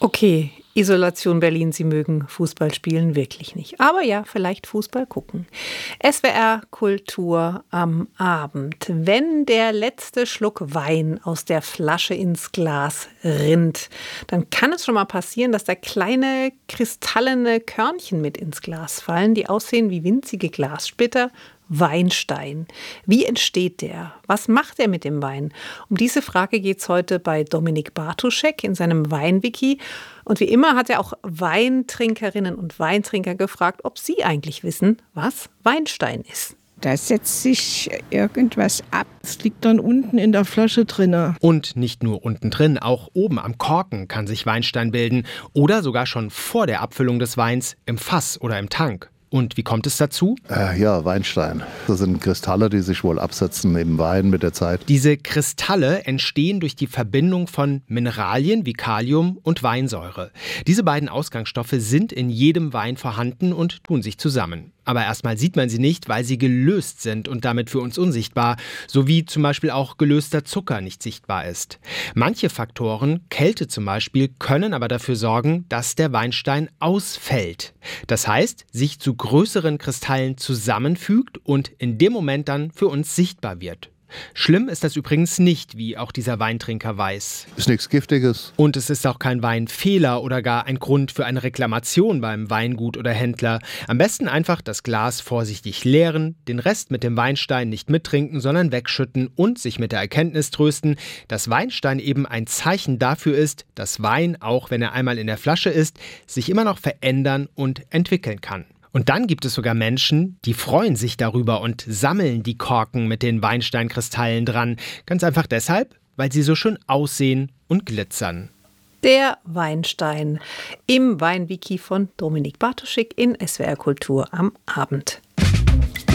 Okay, Isolation Berlin, Sie mögen Fußball spielen wirklich nicht. Aber ja, vielleicht Fußball gucken. SWR Kultur am Abend. Wenn der letzte Schluck Wein aus der Flasche ins Glas rinnt, dann kann es schon mal passieren, dass da kleine kristallene Körnchen mit ins Glas fallen, die aussehen wie winzige Glassplitter. Weinstein. Wie entsteht der? Was macht er mit dem Wein? Um diese Frage geht es heute bei Dominik Bartoschek in seinem Weinwiki. Und wie immer hat er auch Weintrinkerinnen und Weintrinker gefragt, ob sie eigentlich wissen, was Weinstein ist. Da setzt sich irgendwas ab. Es liegt dann unten in der Flasche drin. Und nicht nur unten drin, auch oben am Korken kann sich Weinstein bilden. Oder sogar schon vor der Abfüllung des Weins im Fass oder im Tank. Und wie kommt es dazu? Ja, Weinstein. Das sind Kristalle, die sich wohl absetzen im Wein mit der Zeit. Diese Kristalle entstehen durch die Verbindung von Mineralien wie Kalium und Weinsäure. Diese beiden Ausgangsstoffe sind in jedem Wein vorhanden und tun sich zusammen. Aber erstmal sieht man sie nicht, weil sie gelöst sind und damit für uns unsichtbar, so wie zum Beispiel auch gelöster Zucker nicht sichtbar ist. Manche Faktoren, Kälte zum Beispiel, können aber dafür sorgen, dass der Weinstein ausfällt. Das heißt, sich zu größeren Kristallen zusammenfügt und in dem Moment dann für uns sichtbar wird. Schlimm ist das übrigens nicht, wie auch dieser Weintrinker weiß. Ist nichts Giftiges. Und es ist auch kein Weinfehler oder gar ein Grund für eine Reklamation beim Weingut oder Händler. Am besten einfach das Glas vorsichtig leeren, den Rest mit dem Weinstein nicht mittrinken, sondern wegschütten und sich mit der Erkenntnis trösten, dass Weinstein eben ein Zeichen dafür ist, dass Wein, auch wenn er einmal in der Flasche ist, sich immer noch verändern und entwickeln kann. Und dann gibt es sogar Menschen, die freuen sich darüber und sammeln die Korken mit den Weinsteinkristallen dran. Ganz einfach deshalb, weil sie so schön aussehen und glitzern. Der Weinstein im Weinwiki von Dominik Bartoschek in SWR Kultur am Abend.